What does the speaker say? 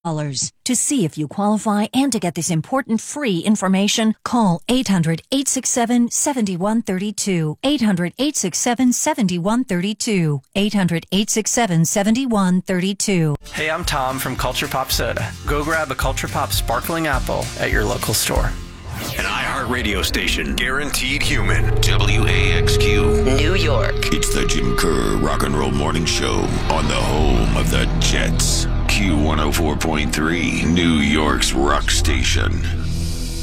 To see if you qualify and to get this important free information, call 800-867-7132. 800-867-7132. 800-867-7132. Hey, I'm Tom from Culture Pop Soda. Go grab a Culture Pop Sparkling Apple at your local store. An iHeartRadio station. Guaranteed human. WAXQ. New York. It's the Jim Kerr Rock and Roll Morning Show on the home of the Jets. Q104.3, New York's rock station.